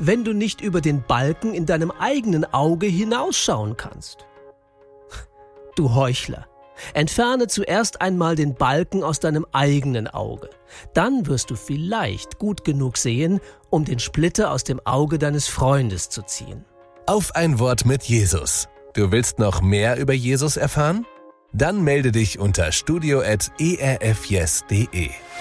wenn du nicht über den Balken in deinem eigenen Auge hinausschauen kannst? Du Heuchler, entferne zuerst einmal den Balken aus deinem eigenen Auge. Dann wirst du vielleicht gut genug sehen, um den Splitter aus dem Auge deines Freundes zu ziehen. Auf ein Wort mit Jesus. Du willst noch mehr über Jesus erfahren? Dann melde dich unter studio@erfyes.de.